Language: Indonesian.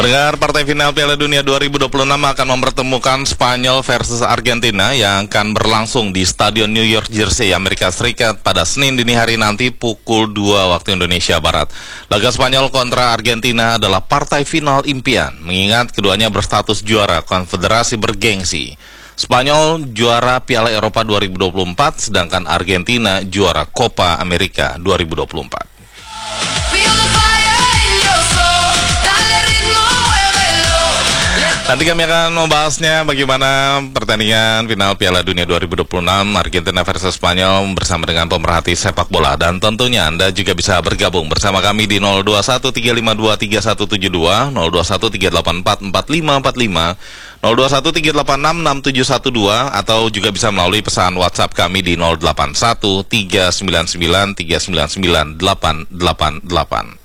Pendengar, partai final Piala Dunia 2026 akan mempertemukan Spanyol versus Argentina yang akan berlangsung di Stadion New York Jersey, Amerika Serikat pada Senin dini hari nanti pukul 2 waktu Indonesia Barat. Laga Spanyol kontra Argentina adalah partai final impian, mengingat keduanya berstatus juara konfederasi bergengsi. Spanyol juara Piala Eropa 2024, sedangkan Argentina juara Copa America 2024. Nanti kami akan membahasnya bagaimana pertandingan final Piala Dunia 2026 Argentina versus Spanyol bersama dengan pemerhati sepak bola. Dan tentunya Anda juga bisa bergabung bersama kami di 0213523172, 0213844545, 0213866712, atau juga bisa melalui pesan WhatsApp kami di 081399399888.